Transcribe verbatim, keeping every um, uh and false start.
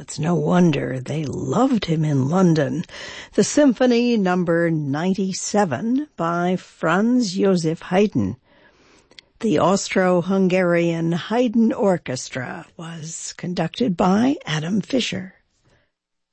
it's no wonder they loved him in London. The Symphony number ninety-seven by Franz Joseph Haydn. The Austro-Hungarian Haydn Orchestra was conducted by Adam Fischer.